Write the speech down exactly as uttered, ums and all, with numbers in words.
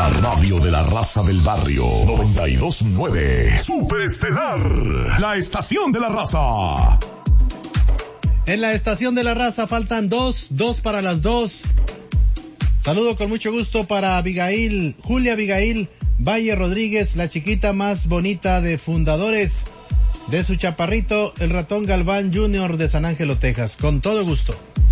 La radio de la raza del barrio. noventa y dos punto nueve. Superestelar. La estación de la raza. En la estación de la raza faltan dos, dos para las dos. Saludo con mucho gusto para Abigail, Julia Abigail Valle Rodríguez, la chiquita más bonita de fundadores de su chaparrito, el ratón Galván junior de San Ángelo, Texas. Con todo gusto.